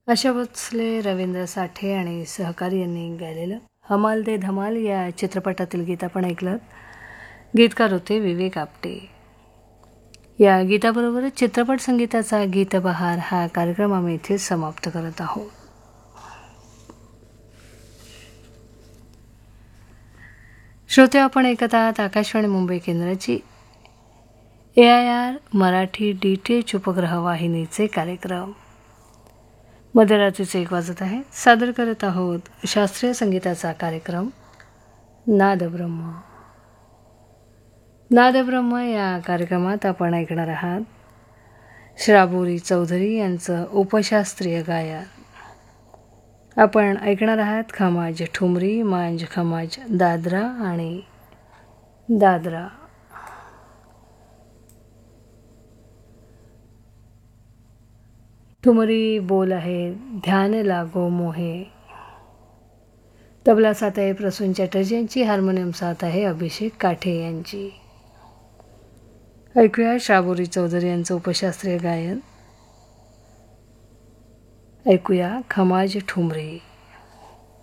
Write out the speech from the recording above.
आशा भोसले, रवींद्र साठे आणि सहकारी यांनी गायलेलं हमाल दे धमाल या चित्रपटातील गीत आपण ऐकलं. गीतकार होते विवेक आपटे. या गीताबरोबरच चित्रपट संगीताचा गीतबहार हा कार्यक्रम आम्ही इथे समाप्त करत आहोत. श्रोते, आपण ऐकत आहात आकाशवाणी मुंबई केंद्राची AIR मराठी DTH उपग्रह वाहिनीचे कार्यक्रम. मध्यरात्रीचे 1 वाजत आहे. सादर करत आहोत शास्त्रीय संगीताचा कार्यक्रम नादब्रह्म. नादब्रह्म या कार्यक्रमात आपण ऐकणार आहात श्राबोरी चौधरी यांचं उपशास्त्रीय गायन. आपण ऐकणार आहात खमाज ठुमरी, मांज खमाज दादरा आणि दादरा. ठुमरी बोल आहे ध्यान लागो मोहे. तबला साथ आहे प्रसून चॅटर्जी यांची, हार्मोनियम साथ आहे अभिषेक काठे यांची. ऐकूया श्राबोरी चौधरी यांचं उपशास्त्रीय गायन. ऐकूया खमाज ठुमरी.